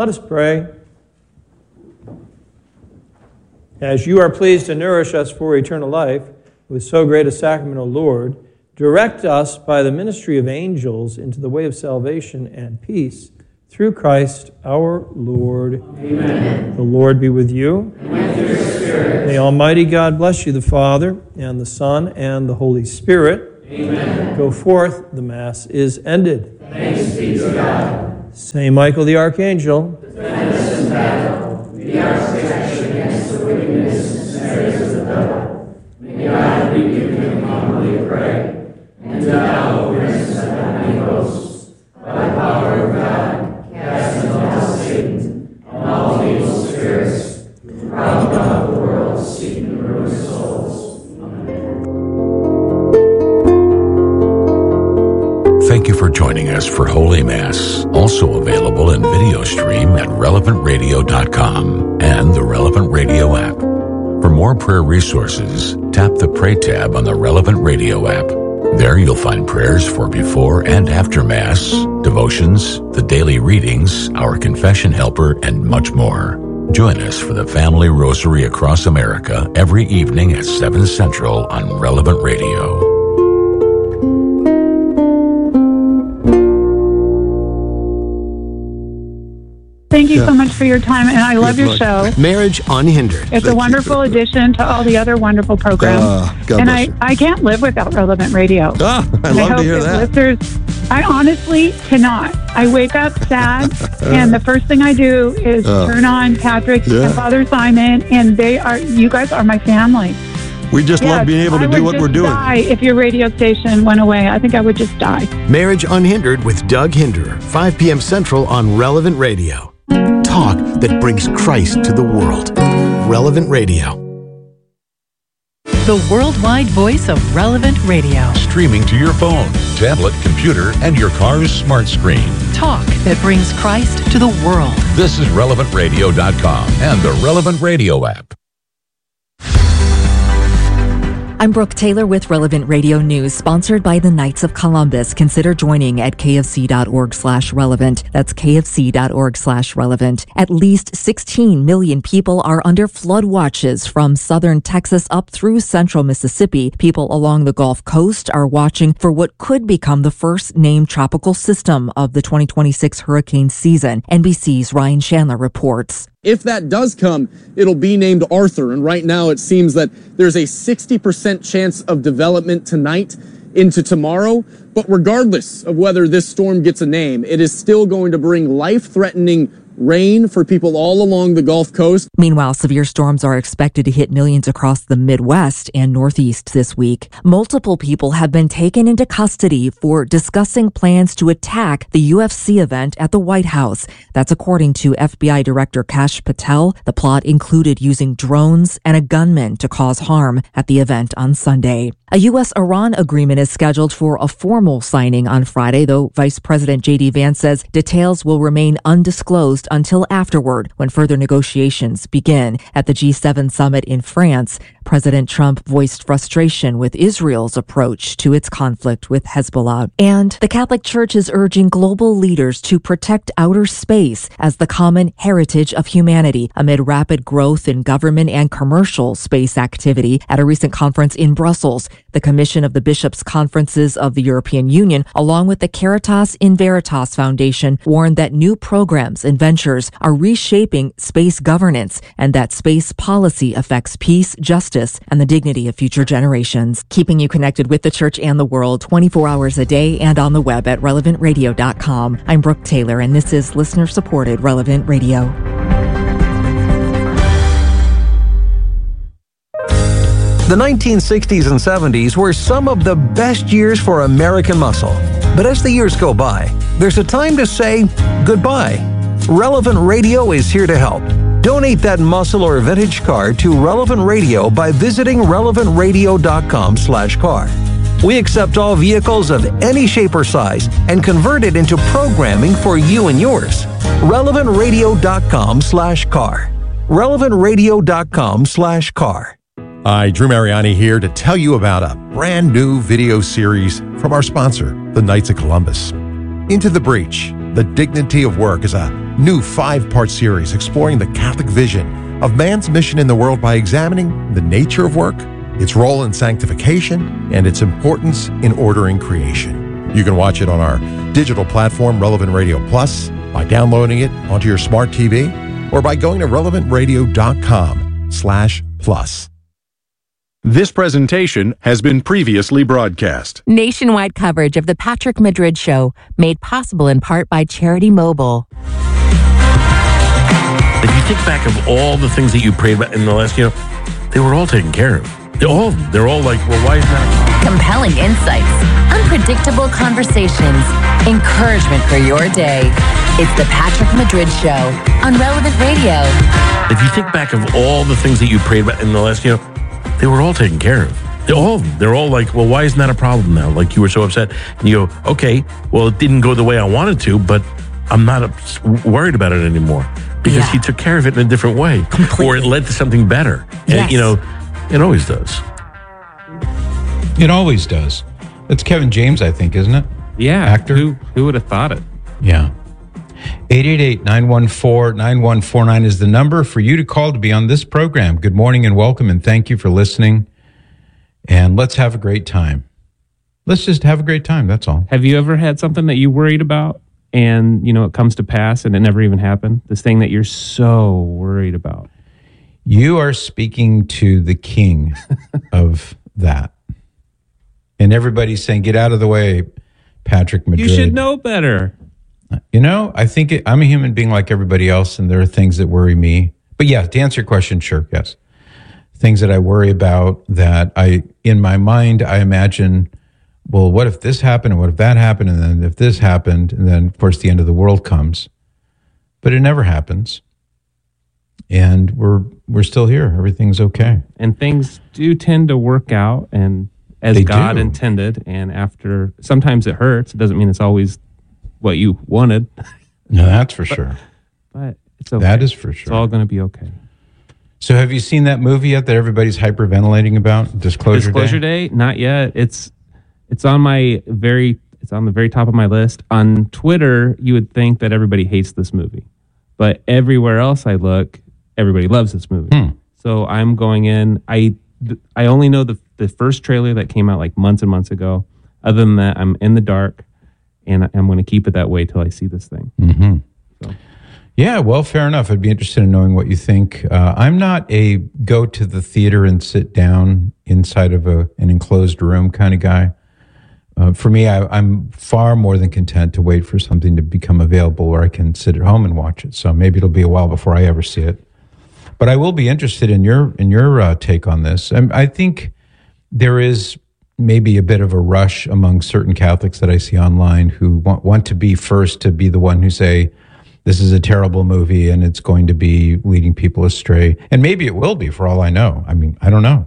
Let us pray. As you are pleased to nourish us for eternal life with so great a sacrament, O Lord, direct us by the ministry of angels into the way of salvation and peace, through Christ our Lord. Amen. The Lord be with you. And with your spirit. May Almighty God bless you, the Father, and the Son, and the Holy Spirit. Amen. Go forth, the Mass is ended. Thanks be to God. Saint Michael the Archangel, defend us in battle. Be our protection against the wickedness and snares of the devil. May God rebuke him, humbly pray. And thou, O Prince of heavenly hosts, by the power of God, cast into hell Satan and all evil spirits who prowl about the world, seeking to ruin souls. Amen. Thank you for joining us for Holy Mass, also available in video stream at relevantradio.com and the Relevant Radio app. For more prayer resources, tap the Pray tab on the Relevant Radio app. There you'll find prayers for before and after Mass, devotions, the daily readings, our confession helper, and much more. Join us for the Family Rosary across America every evening at 7 Central on Relevant Radio. Thank you so much for your time, and I love your show. Marriage Unhindered. It's a wonderful addition to all the other wonderful programs. And I can't live without Relevant Radio. I love to hear that. Listeners, I honestly cannot. I wake up sad, and the first thing I do is turn on Patrick and Father Simon, and you guys are my family. We just love being able to do what we're doing. I would just die if your radio station went away. I think I would just die. Marriage Unhindered with Doug Hinderer, 5 p.m. Central on Relevant Radio. Talk that brings Christ to the world. Relevant Radio. The worldwide voice of Relevant Radio. Streaming to your phone, tablet, computer, and your car's smart screen. Talk that brings Christ to the world. This is relevantradio.com and the Relevant Radio app. I'm Brooke Taylor with Relevant Radio News, sponsored by the Knights of Columbus. Consider joining at kfc.org/relevant. That's kfc.org/relevant. At least 16 million people are under flood watches from southern Texas up through central Mississippi. People along the Gulf Coast are watching for what could become the first named tropical system of the 2026 hurricane season. NBC's Ryan Chandler reports. If that does come, it'll be named Arthur, and right now it seems that there's a 60% chance of development tonight into tomorrow. But regardless of whether this storm gets a name, it is still going to bring life-threatening rain for people all along the Gulf Coast. Meanwhile, severe storms are expected to hit millions across the Midwest and Northeast this week. Multiple people have been taken into custody for discussing plans to attack the UFC event at the White House. That's according to FBI Director Kash Patel. The plot included using drones and a gunman to cause harm at the event on Sunday. A U.S.-Iran agreement is scheduled for a formal signing on Friday, though Vice President J.D. Vance says details will remain undisclosed until afterward, when further negotiations begin. At the G7 summit in France, President Trump voiced frustration with Israel's approach to its conflict with Hezbollah. And the Catholic Church is urging global leaders to protect outer space as the common heritage of humanity amid rapid growth in government and commercial space activity. At a recent conference in Brussels, the Commission of the Bishops' Conferences of the European Union, along with the Caritas in Veritas Foundation, warned that new programs and ventures are reshaping space governance and that space policy affects peace, justice, and the dignity of future generations. Keeping you connected with the church and the world 24 hours a day and on the web at relevantradio.com. I'm Brooke Taylor, and this is listener-supported Relevant Radio. The 1960s and 70s were some of the best years for American muscle. But as the years go by, there's a time to say goodbye. Relevant Radio is here to help. Donate that muscle or vintage car to Relevant Radio by visiting relevantradio.com/car. We accept all vehicles of any shape or size and convert it into programming for you and yours. relevantradio.com/car. relevantradio.com/car. Hi, Drew Mariani here to tell you about a brand new video series from our sponsor, the Knights of Columbus. Into the Breach, The Dignity of Work is a new 5-part series exploring the Catholic vision of man's mission in the world by examining the nature of work, its role in sanctification, and its importance in ordering creation. You can watch it on our digital platform, Relevant Radio Plus, by downloading it onto your smart TV, or by going to relevantradio.com/plus. This presentation has been previously broadcast. Nationwide coverage of the Patrick Madrid Show, made possible in part by Charity Mobile. If you think back of all the things that you prayed about in the last, they were all taken care of. They're all like, well, why is that? Compelling insights, unpredictable conversations, encouragement for your day. It's the Patrick Madrid Show on Relevant Radio. If you think back of all the things that you prayed about in the last, they were all taken care of. They're all like, well, why isn't that a problem now? Like, you were so upset. And you go, okay, well, it didn't go the way I wanted to, but I'm not worried about it anymore because he took care of it in a different way. Completely. Or it led to something better. And, it always does. It always does. That's Kevin James, I think, isn't it? Yeah. Actor. Who would have thought it? Yeah. 888-914-9149 is the number for you to call to be on this program. Good morning and welcome, and thank you for listening. And let's have a great time. Let's just have a great time, that's all. Have you ever had something that you worried about and, it comes to pass and it never even happened? This thing that you're so worried about. You are speaking to the king of that. And everybody's saying, get out of the way, Patrick Madrid. You should know better. I think I'm a human being like everybody else, and there are things that worry me. But yeah, to answer your question, sure, yes. Things that I worry about that in my mind, I imagine, well, what if this happened, and what if that happened, and then if this happened, and then, of course, the end of the world comes. But it never happens. And we're still here. Everything's okay. And things do tend to work out, and as God intended, and after, sometimes it hurts. It doesn't mean it's always what you wanted. No, that's for sure. But it's okay. That is for sure. It's all going to be okay. So have you seen that movie yet that everybody's hyperventilating about? Disclosure Day? Not yet. It's on the very top of my list. On Twitter, you would think that everybody hates this movie. But everywhere else I look, everybody loves this movie. So I'm going in. I only know the first trailer that came out like months and months ago. Other than that, I'm in the dark. And I'm going to keep it that way till I see this thing. Mm-hmm. So. Yeah, well, fair enough. I'd be interested in knowing what you think. I'm not a go to the theater and sit down inside of an enclosed room kind of guy. For me, I'm far more than content to wait for something to become available where I can sit at home and watch it. So maybe it'll be a while before I ever see it. But I will be interested in your take on this. I think there is maybe a bit of a rush among certain Catholics that I see online who want to be first to be the one who say, this is a terrible movie and it's going to be leading people astray. And maybe it will be for all I know. I mean, I don't know.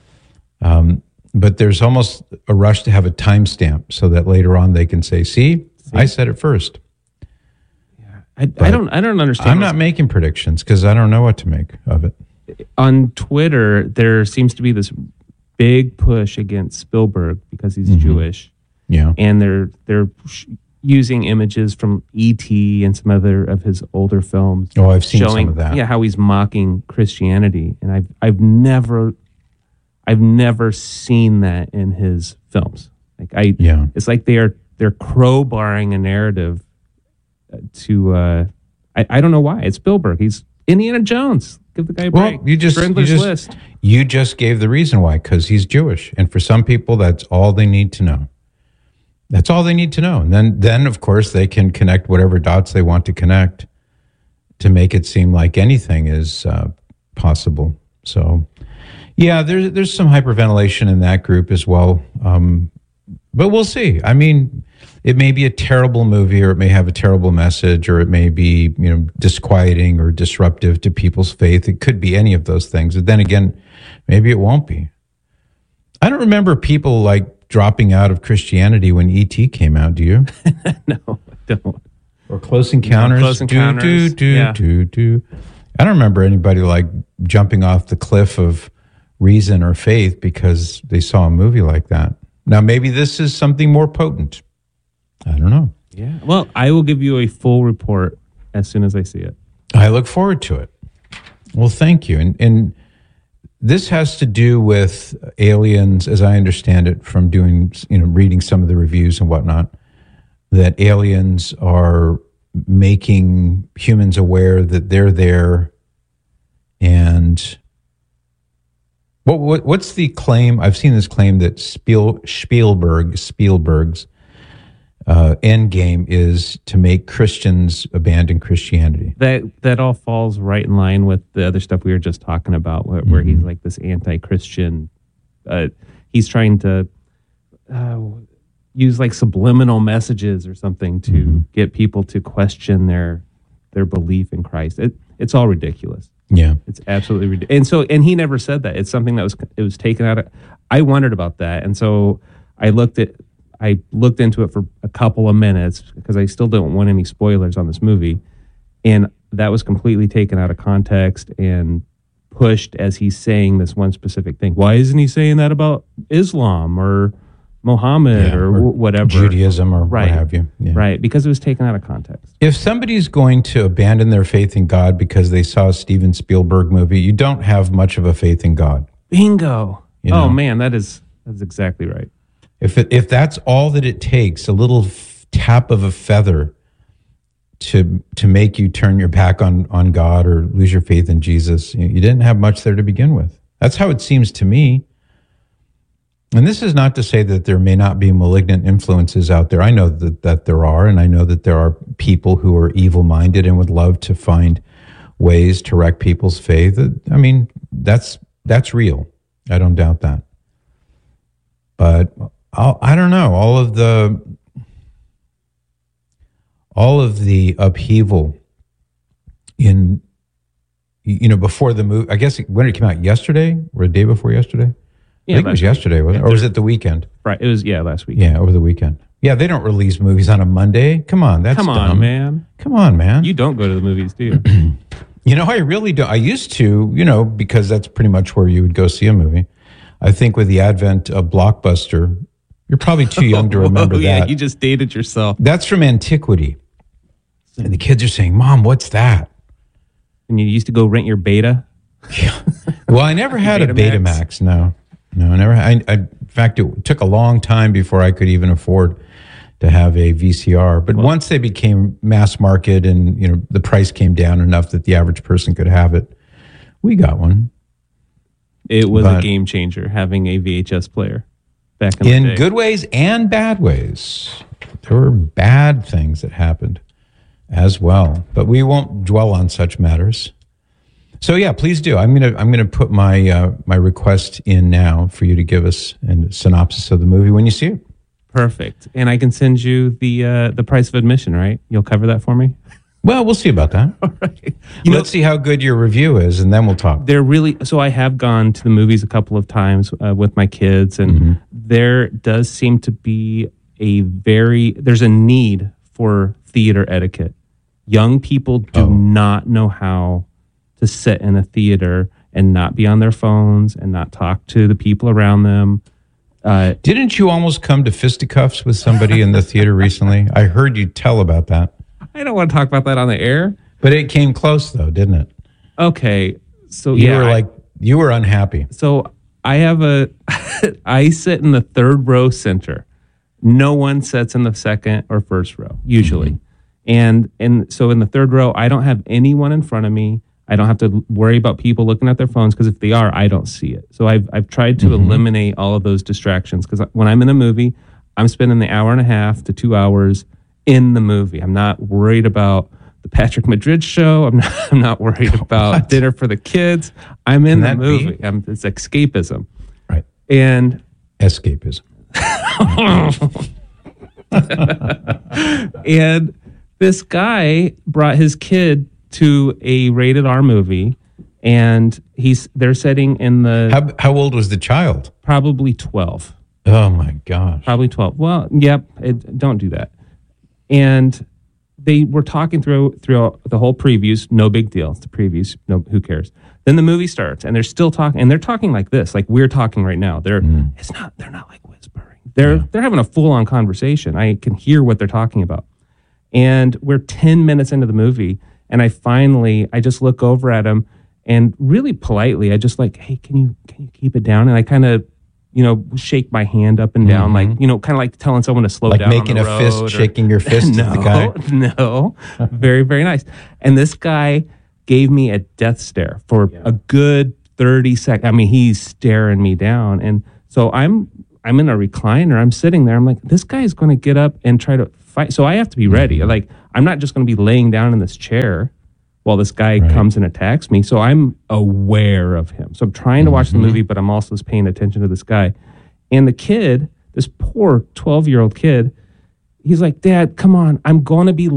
But there's almost a rush to have a timestamp so that later on they can say, see, I said it first. Yeah, I don't understand. I'm not making predictions because I don't know what to make of it. On Twitter, there seems to be this big push against Spielberg because he's Jewish. Yeah. And they're using images from E.T. and some other of his older films. Oh, I've seen some of that. Yeah, how he's mocking Christianity. And I've never seen that in his films. It's like they're crowbarring a narrative to I don't know why. It's Spielberg. He's Indiana Jones. Give the guy a break. Well, you just gave the reason why, because he's Jewish. And for some people, that's all they need to know. That's all they need to know. And then of course, they can connect whatever dots they want to connect to make it seem like anything is possible. So, yeah, there's some hyperventilation in that group as well. But we'll see. I mean, it may be a terrible movie, or it may have a terrible message, or it may be, disquieting or disruptive to people's faith. It could be any of those things. But then again, maybe it won't be. I don't remember people like dropping out of Christianity when E.T. came out. Do you? No, I don't. Or Close Encounters. Close Encounters. I don't remember anybody like jumping off the cliff of reason or faith because they saw a movie like that. Now, maybe this is something more potent. I don't know. Yeah. Well, I will give you a full report as soon as I see it. I look forward to it. Well, thank you. And this has to do with aliens, as I understand it, from doing, reading some of the reviews and whatnot, that aliens are making humans aware that they're there. And what's the claim? I've seen this claim that Spielberg's end game is to make Christians abandon Christianity. That all falls right in line with the other stuff we were just talking about, where he's like this anti-Christian. He's trying to use like subliminal messages or something to get people to question their belief in Christ. It's all ridiculous. Yeah, it's absolutely ridiculous. And he never said that. It's something that was taken out of. I wondered about that, and so I looked into it for a couple of minutes because I still don't want any spoilers on this movie. And that was completely taken out of context and pushed as he's saying this one specific thing. Why isn't he saying that about Islam or Muhammad or whatever? Judaism or what have you. Yeah. Right, because it was taken out of context. If somebody's going to abandon their faith in God because they saw a Steven Spielberg movie, you don't have much of a faith in God. Bingo. Oh, man, that's exactly right. If that's all that it takes, a little tap of a feather to make you turn your back on God or lose your faith in Jesus, you didn't have much there to begin with. That's how it seems to me. And this is not to say that there may not be malignant influences out there. I know that there are, and I know that there are people who are evil-minded and would love to find ways to wreck people's faith. I mean, that's real. I don't doubt that. But I don't know. All of the upheaval in, before the movie, I guess when it came out yesterday or the day before yesterday? Yeah, I think it was yesterday, wasn't it? Or was it the weekend? Right. It was, last week. Yeah, over the weekend. Yeah, they don't release movies on a Monday. Come on, that's dumb. Man. Come on, man. You don't go to the movies, do you? I really don't. I used to, because that's pretty much where you would go see a movie. I think with the advent of Blockbuster, you're probably too young to remember that. Yeah, you just dated yourself. That's from antiquity. And the kids are saying, Mom, what's that? And you used to go rent your Beta? Yeah. Well, I never had a Betamax. No, I never had. In fact, it took a long time before I could even afford to have a VCR. But once they became mass market and, the price came down enough that the average person could have it, we got one. It was a game changer having a VHS player back in the day. In good ways and bad ways. There were bad things that happened as well, but we won't dwell on such matters. So yeah, please do. I'm gonna put my my request in now for you to give us a synopsis of the movie when you see it. Perfect. And I can send you the price of admission, right? You'll cover that for me? Well, we'll see about that. All right. Let's see how good your review is, and then we'll talk. So I have gone to the movies a couple of times with my kids, and there does seem to be there's a need for theater etiquette. Young people do not know how to sit in a theater and not be on their phones and not talk to the people around them. Didn't you almost come to fisticuffs with somebody in the theater recently? I heard you tell about that. I don't want to talk about that on the air. But it came close, though, didn't it? Okay. So, you were unhappy. So, I sit in the third row center. No one sits in the second or first row, usually. And so in the third row, I don't have anyone in front of me. I don't have to worry about people looking at their phones, because if they are, I don't see it. So I've tried to eliminate all of those distractions, because when I'm in a movie, I'm spending the hour and a half to 2 hours in the movie. I'm not worried about the Patrick Madrid show. I'm not worried about dinner for the kids. I'm in the movie. It's escapism. Right. And escapism. And this guy brought his kid to a rated R movie, and they're sitting in the... How old was the child? Probably 12. Oh my gosh. Probably 12. Well, yep. Don't do that. And they were talking through the whole previews. No big deal. It's the previews. No, who cares? Then the movie starts, and they're still talking, and they're talking like this, like we're talking right now. They're not like whispering. They're having a full on conversation. I can hear what they're talking about. And we're 10 minutes into the movie. And I just look over at him and really politely, I just like, hey, can you keep it down? And I kind of, shake my hand up and down, like, kind of like telling someone to slow like down. Making on the a fist, shaking your fist at the guy. No, very, very nice. And this guy gave me a death stare for a good 30 seconds. I mean, he's staring me down. And so I'm in a recliner. I'm sitting there. I'm like, this guy is going to get up and try to fight. So I have to be ready. Like, I'm not just going to be laying down in this chair while this guy comes and attacks me. So I'm aware of him. So I'm trying to watch the movie, but I'm also paying attention to this guy. And the kid, this poor 12-year-old kid, he's like, Dad, come on. I'm going to be